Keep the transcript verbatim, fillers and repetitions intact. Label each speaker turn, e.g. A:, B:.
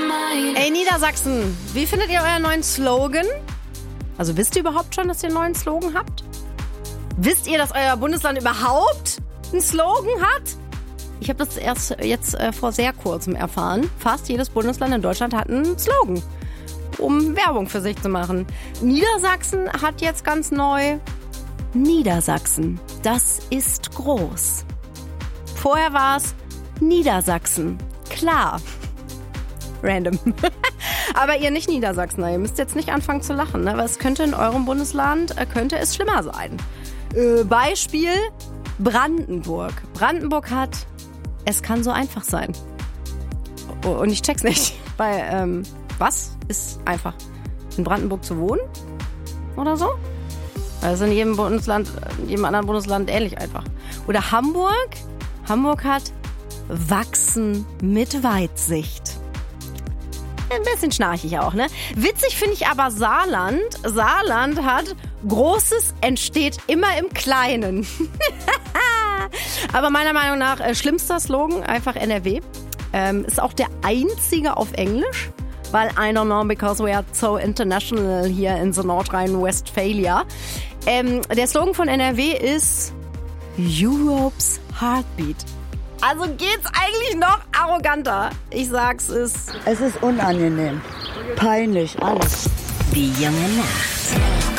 A: Ey, Niedersachsen, wie findet ihr euren neuen Slogan? Also wisst ihr überhaupt schon, dass ihr einen neuen Slogan habt? Wisst ihr, dass euer Bundesland überhaupt einen Slogan hat? Ich habe das erst jetzt äh, vor sehr kurzem erfahren. Fast jedes Bundesland in Deutschland hat einen Slogan, um Werbung für sich zu machen. Niedersachsen hat jetzt ganz neu Niedersachsen, das ist groß. Vorher war es Niedersachsen, klar. Random. Aber ihr nicht Niedersachsener, ihr müsst jetzt nicht anfangen zu lachen, ne? Weil es könnte in eurem Bundesland, äh, könnte es schlimmer sein. Äh, Beispiel Brandenburg. Brandenburg hat, es kann so einfach sein. Oh, und ich check's nicht. Weil, ähm, was ist einfach? In Brandenburg zu wohnen? Oder so? Also in jedem Bundesland, in jedem anderen Bundesland ähnlich einfach. Oder Hamburg. Hamburg hat Wachsen mit Weitsicht. Ein bisschen schnarchig auch, ne? Witzig finde ich aber Saarland. Saarland hat Großes entsteht immer im Kleinen. Aber meiner Meinung nach äh, schlimmster Slogan, einfach N R W. Ähm, ist auch der einzige auf Englisch. Weil I don't know, because we are so international here in the Nordrhein-Westphalia. Ähm, der Slogan von N R W ist Europe's Heartbeat. Also geht's eigentlich noch arroganter? Ich sag's, es
B: Es ist unangenehm, peinlich, alles.
C: Die junge Nacht.